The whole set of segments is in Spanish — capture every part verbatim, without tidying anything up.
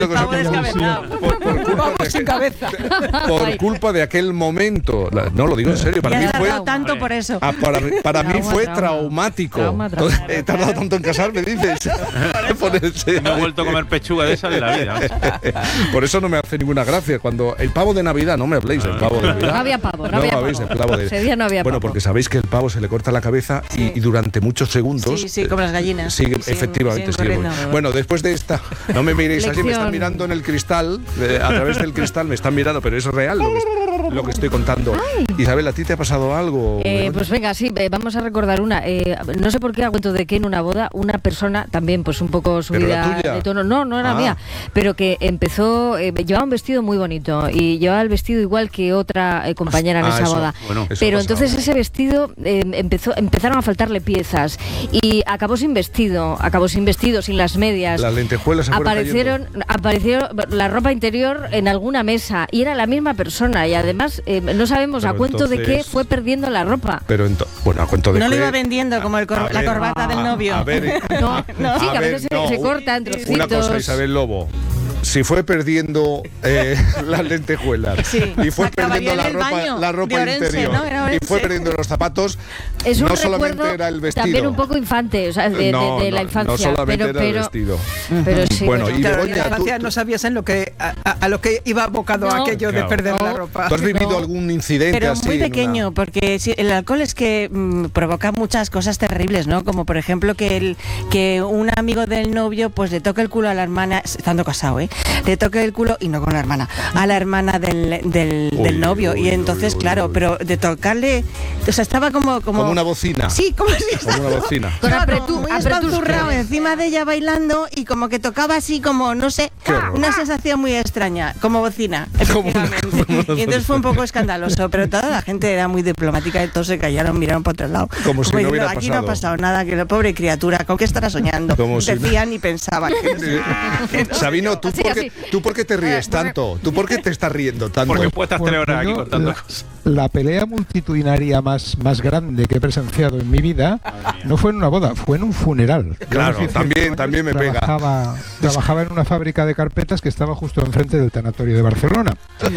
Pavo descabezado. Por, por culpa de, sin cabeza. Por culpa de aquel momento. No, lo digo en serio. Para y mí has fue tardado tanto por eso. Ah, para para mí fue trauma. traumático. Trauma, trauma. He tardado tanto en casarme, dices. Ponerse- No he vuelto a comer pechuga de esa en la vida. Por eso no me hace ninguna gracia. Cuando el pavo de Navidad, no me habléis del pavo de Navidad. No había pavo, no No había me habéis pavo. del pavo de... Ese día no había Bueno, pavo. porque sabéis que el pavo se le corta la cabeza y, y durante muchos segundos... Sí, sí, como las gallinas. Sigue, Siguen- efectivamente, siguen sigue. corriendo. Bueno, después de esta... No me miréis así, me Lección. están mirando en el cristal. eh, a través del cristal me están mirando, pero es real lo que, lo que estoy contando. Isabel, ¿a ti te ha pasado algo? Eh, pues venga, sí, eh, vamos a recordar una. Eh, no sé por qué, a cuento de que en una boda, una persona también, pues un poco ¿Pero la subida tuya? de tono. No, no era Ah. mía, pero que empezó, eh, llevaba un vestido muy bonito y llevaba el vestido igual que otra eh, compañera en Ah, esa eso, boda. bueno, eso pero ha pasado. entonces ese vestido eh, empezó, empezaron a faltarle piezas y acabó sin vestido, acabó sin vestido, sin las medias. Las lentejuelas se fueron Aparecieron, apareció la ropa interior en alguna mesa y era la misma persona y además eh, no sabemos Pero a cuento de qué entonces- fue perdiendo la ropa. Pero ento- bueno, a cuento de No lo qué- iba vendiendo como el cor- A la ver, corbata del a- novio. A ver, No, No. sí, que a ver, veces se- no, se, un- corta en trocitos. Una cosa, Isabel Lobo. Si fue perdiendo eh, las lentejuelas Sí. y fue Acabaría perdiendo la en el ropa, baño la ropa de Orense, interior ¿no? Era y Orense. fue perdiendo los zapatos, Es un no solamente recuerdo era el vestido. también un poco infante, o sea, de, de- no, de la no, infancia. no solamente pero, era el pero, vestido. pero sí, Bueno, bueno. y Claro, en Begoña, la infancia tú- no sabías en lo que a, a- a lo que iba abocado No. aquello Claro. de perder No. la ropa. ¿Tú has vivido No. algún incidente Pero así? muy en una- pequeño, porque sí, el alcohol es que mm, provoca muchas cosas terribles, ¿no? Como por ejemplo que el que un amigo del novio pues le toque el culo a la hermana, estando casado, ¿eh? Le toque el culo, y no con la hermana, a la hermana del, del, Uy, del novio. uy, y entonces, uy, uy, claro, uy. pero de tocarle, o sea, estaba como... Como, Como una bocina. Sí, como si Como una bocina. Con estaba apretu- como muy apretusque. espanzurrado encima de ella bailando y como que tocaba así como, no sé, Qué horror. una sensación muy extraña, como bocina, Como una- efectivamente. como una Y entonces fue un poco escandaloso, pero toda la gente era muy diplomática y todos se callaron, miraron para otro lado. Como si no diciendo, hubiera aquí no ha pasado. pasado nada, que la pobre criatura, ¿con qué estará soñando? Como si- Decían y pensaban. Que no sé. Sabino, ¿tú, Así, por qué, así. ¿tú por qué te ríes tanto? ¿tú por qué te estás riendo tanto? Porque puedes estar Porque tres horas aquí yo, contando la, cosas. la pelea multitudinaria más, más grande que he presenciado en mi vida no fue en una boda, fue en un funeral. Yo Claro, a los dieciocho también- años también me pega. trabajaba, Trabajaba en una fábrica de carpetas que estaba justo enfrente del tanatorio de Barcelona.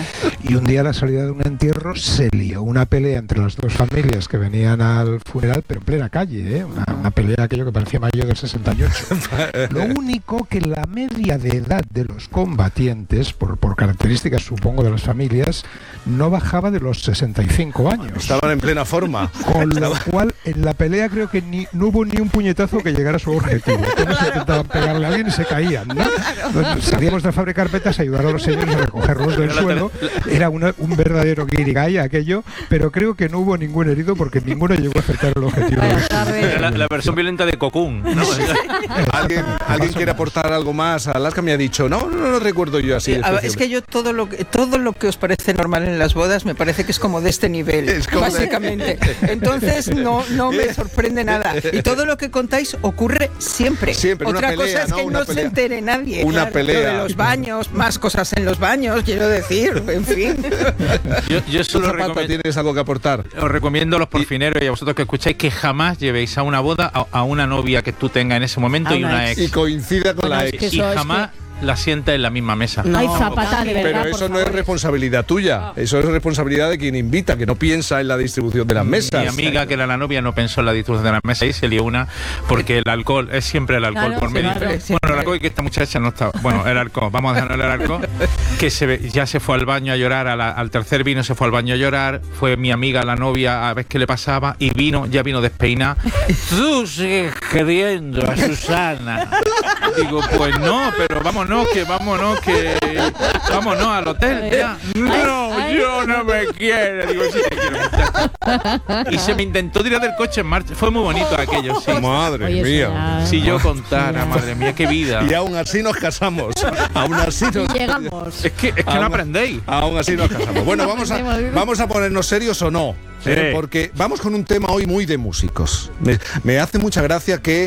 Y un día a la salida de un entierro se lió una pelea entre las dos familias que venían al funeral, pero en plena calle, ¿eh? una, una pelea aquello que parecía mayo del sesenta y ocho. Lo único que la media de edad de los combatientes, por, por características supongo de las familias, no bajaba de los sesenta y cinco años. Estaban en plena forma. Con lo cual, en la pelea creo que ni, no hubo ni un puñetazo que llegara a su objetivo. Todos intentaban pegarle a alguien y se caían, ¿no? Entonces, salíamos de la fábrica de carpetas a ayudar a los señores a recogerlos del suelo. Era una- un verdadero guirigay aquello, pero creo que no hubo ningún herido porque ninguno llegó a acertar el objetivo. Vaya tarde. Era la, la versión violenta de Cocoon, ¿no? ¿Alguien, ¿alguien quiere aportar algo más? Alaska me ha dicho, no, no lo recuerdo yo así. Sí, a ver, es que yo todo lo que todo lo que os parece normal en las bodas me parece que es como de este nivel, Es como de- básicamente. Entonces no no me sorprende nada. Y todo lo que contáis ocurre siempre. Siempre, una Otra pelea, cosa es ¿no? que Una no pelea. se entere nadie. Una Lo pelea. de los baños, más cosas en los baños, quiero decir, en fin. Yo, yo ¿Tú, solo Zapata, recomiendo, tienes algo que aportar? os recomiendo a los porfineros y a vosotros que escucháis que jamás llevéis a una boda a, a una novia que tú tengas en ese momento A y una una ex. ex. Y coincida con Bueno, la es ex. que y eso es jamás la sienta en la misma mesa. Ay, Zapata, de verdad. Pero por eso no favor. es responsabilidad tuya, eso es responsabilidad de quien invita, que no piensa en la distribución de las mesas. Mi amiga, que era la novia, no pensó en la distribución de la mesa y se lió una porque el alcohol es siempre el alcohol Claro, por medio. siempre, Bueno, el alcohol, que esta muchacha no estaba. Bueno, el alcohol, vamos a dejarlo el alcohol. Que se ve- ya se fue al baño a llorar, a la- al tercer vino se fue al baño a llorar. Fue mi amiga, la novia, a ver qué le pasaba y vino, ya vino despeinada. Tú sigues queriendo a Susana. Digo, pues no, pero vámonos, que vámonos, que vámonos al hotel. Ya. No, ay. yo no me quiero. Digo, sí te quiero, muchacha. Y se me intentó tirar del coche en marcha. Fue muy bonito aquello, sí. Madre Oye, mía. será- Si yo contara, madre mía, qué vida. Y aún así nos casamos. Aún así nos, Y llegamos. Es que, es que no Aún- aprendéis. aún así nos casamos. Bueno, vamos a, vamos a ponernos serios o no. Sí. ¿eh? Porque vamos con un tema hoy muy de músicos. Me, me hace mucha gracia que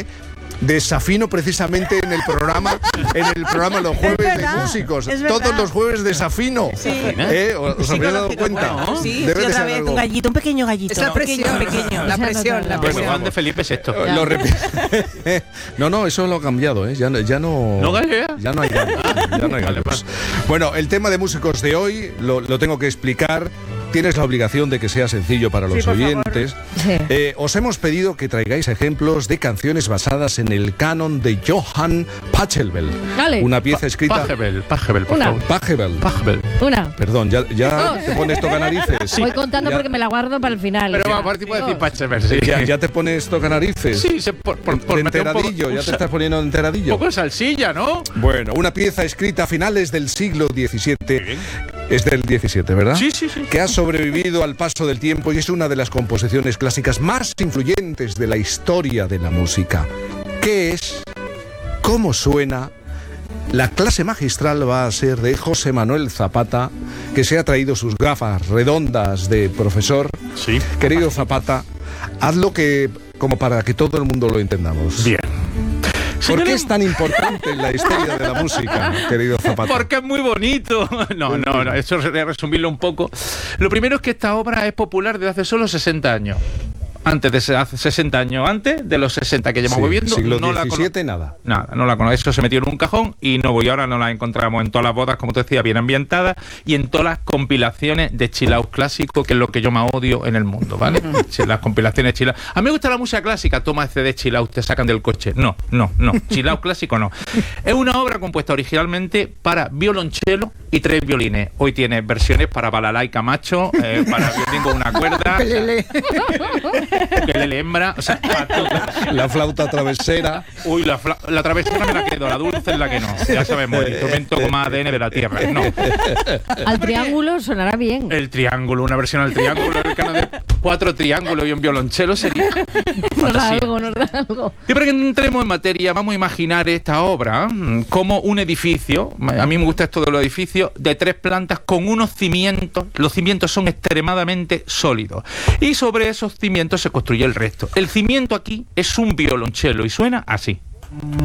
Desafino precisamente en el programa, en el programa los jueves verdad, de músicos. es verdad. Todos los jueves desafino. Sí. ¿Eh? ¿Os habéis dado cuenta? ¿no? Sí, Debe sí, de otra ser vez, algo. un gallito, un pequeño gallito. Es la presión, pequeño, pequeño. la O sea, presión, no, la no. Bueno, presión. Juan de Felipe es esto. Lo repi- no, no, eso lo ha cambiado, ¿eh? Ya, no- ya no. ¿No gallo ya? Ya no hay gallos. Ya no hay Vale, gallos. Bueno, el tema de músicos de hoy lo, lo tengo que explicar. Tienes la obligación de que sea sencillo para los Sí, por oyentes. Sí. Eh, os hemos pedido que traigáis ejemplos de canciones basadas en el canon de Johann Pachelbel. Dale. Una pieza escrita. Pachelbel, Pachelbel, por Una. favor. Pachelbel. Pachelbel. Una. Perdón, ya, ya te pones tocanarices. Voy contando Ya- porque me la guardo para el final. Pero va, aparte puede decir Pachelbel, sí. Ya, ya te pones tocanarices. Sí, se, por, por, por De meter un poco, enteradillo, ya un te estás poniendo Un enteradillo. poco de salsilla, ¿no? Bueno, una pieza escrita a finales del siglo diecisiete. Es del diecisiete, ¿verdad? Sí, sí, sí. Que ha sobrevivido al paso del tiempo y es una de las composiciones clásicas más influyentes de la historia de la música. ¿Qué es? ¿Cómo suena? La clase magistral va a ser de José Manuel Zapata, que se ha traído sus gafas redondas de profesor. Sí. Querido Zapata, hazlo que como para que todo el mundo lo entendamos. Bien. ¿Por qué es tan importante en la historia de la música, querido Zapata? Porque es muy bonito. No, no, no, eso sería resumirlo un poco. Lo primero es que esta obra es popular desde hace solo sesenta años. Antes de hace sesenta años, antes de los sesenta que llevamos Sí, viviendo, siglo no la diecisiete, nada. Nada, no la conozco. Eso se metió en un cajón y no voy. Ahora no la encontramos en todas las bodas, como te decía, bien ambientadas y en todas las compilaciones de chill out clásico, que es lo que yo más odio en el mundo, ¿vale? Sí, las compilaciones chill out. A mí me gusta la música clásica, toma C D chill out, te sacan del coche. No, no, no. Chill out clásico no. Es una obra compuesta originalmente para violonchelo y tres violines. Hoy tiene versiones para balalaika macho, eh, para violín con una cuerda, ukelele hembra, o sea, para todo. La flauta travesera. Uy, la, fla- la travesera me la quedo, la dulce es la que no. Ya sabemos, el instrumento con más A D N de la Tierra. No. Al triángulo sonará bien. El triángulo, una versión al triángulo, el canon de cuatro triángulos y un violonchelo sería Nos da fantasía. algo, nos da algo. Y para que entremos en materia, vamos a imaginar esta obra mm, como un edificio. A mí me gusta esto de los edificios de tres plantas con unos cimientos. Los cimientos son extremadamente sólidos. Y sobre esos cimientos se construye el resto. El cimiento aquí es un violonchelo y suena así.